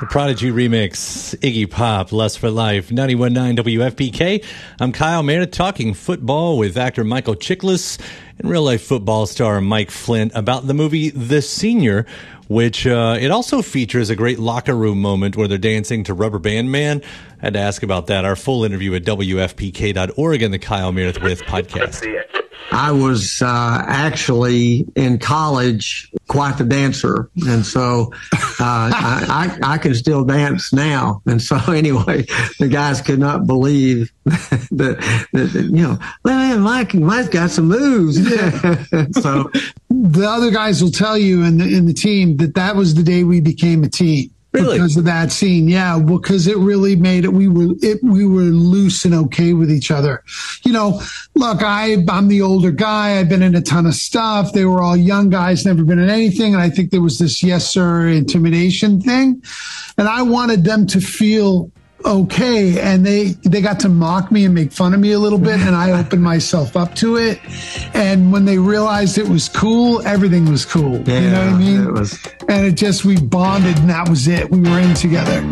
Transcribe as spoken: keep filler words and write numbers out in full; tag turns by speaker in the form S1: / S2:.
S1: The Prodigy remix, Iggy Pop, Lust for Life, ninety-one point nine W F P K. I'm Kyle Meredith, talking football with actor Michael Chiklis and real-life football star Mike Flint about the movie The Senior, which uh, it also features a great locker room moment where they're dancing to Rubber Band Man. I had to ask about that. Our full interview at W F P K dot org and the Kyle Meredith With podcast.
S2: I was uh, actually in college quite the dancer, and so uh, I, I, I can still dance now. And so anyway, the guys could not believe that, that you know, man, Mike, Mike's got some moves. So
S3: the other guys will tell you in the in the team that that was the day we became a team.
S1: Really?
S3: Because of that scene, yeah, because it really made it. We were it, we were loose and okay with each other. You know, look, I I'm the older guy. I've been in a ton of stuff. They were all young guys, never been in anything, and I think there was this yes sir intimidation thing, and I wanted them to feel okay, and they they got to mock me and make fun of me a little bit, and I opened myself up to it. And when they realized it was cool, everything was cool.
S2: Yeah,
S3: you know what I mean?
S2: It was.
S3: And it just, we bonded, and that was it. We were in together.